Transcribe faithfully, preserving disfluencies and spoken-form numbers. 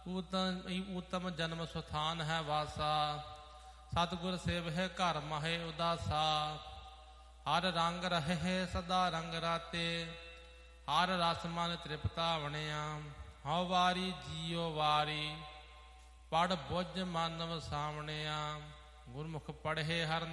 ਊਤਮ ਊਤਮ ਜਨਮ ਸੁਥਾਨ ਹੈ ਵਾਸਾ। ਸਤਿਗੁਰ ਸੇਵਹਿ ਘਰ ਮਹੇ ਉਦਾਸਾ। ਹਰ ਰੰਗ ਰਹੇ ਸਦਾ ਰੰਗ ਰਾਤੇ। ਹਰ ਰਸ ਮਨ ਤ੍ਰਿਪਤਾ ਵਣਿਆ। ਹਉ ਵਾਰੀ ਜੀਉ ਵਾਰੀ ਪੜ ਬੁੱਝ ਮਨ ਵਸਾਵਣਿਆ। ਗੁਰਮੁਖ ਪੜ੍ਹੇ ਹਰ